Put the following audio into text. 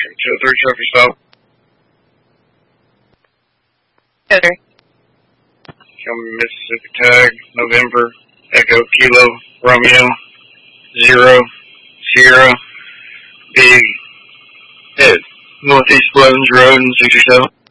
203 Trophy Stop. Center. Mississippi tag, November, Echo Kilo, Romeo, 0, Sierra, Big Head, Northeast Blevins Road and 67.